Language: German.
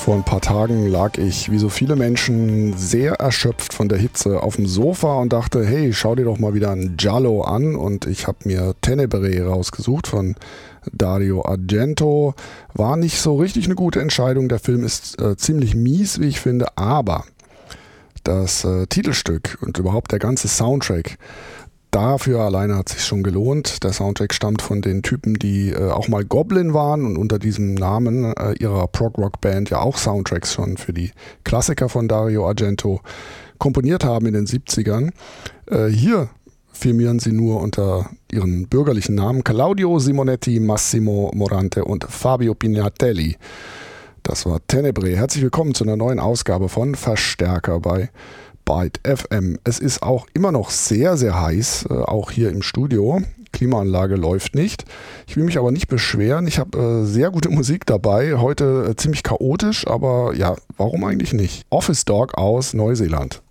Vor ein paar Tagen lag ich, wie so viele Menschen, sehr erschöpft von der Hitze auf dem Sofa und dachte, hey, schau dir doch mal wieder ein Giallo an. Und ich habe mir Tenebrae rausgesucht von Dario Argento. War nicht so richtig eine gute Entscheidung. Der Film ist ziemlich mies, wie ich finde, aber das Titelstück und überhaupt der ganze Soundtrack, dafür alleine hat es sich schon gelohnt. Der Soundtrack stammt von den Typen, die auch mal Goblin waren und unter diesem Namen ihrer Prog-Rock-Band ja auch Soundtracks schon für die Klassiker von Dario Argento komponiert haben in den 70ern. Hier firmieren sie nur unter ihren bürgerlichen Namen Claudio Simonetti, Massimo Morante und Fabio Pignatelli. Das war Tenebrae. Herzlich willkommen zu einer neuen Ausgabe von Verstärker bei Byte FM. Es ist auch immer noch sehr, sehr heiß, auch hier im Studio. Klimaanlage läuft nicht. Ich will mich aber nicht beschweren. Ich habe sehr gute Musik dabei. Heute ziemlich chaotisch, aber ja, warum eigentlich nicht? Office Dog aus Neuseeland.